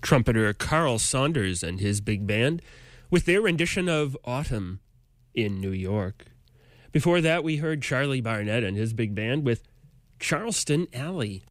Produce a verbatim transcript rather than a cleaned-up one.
trumpeter Carl Saunders and his big band with their rendition of Autumn in New York. Before that, we heard Charlie Barnett and his big band with Charleston Alley.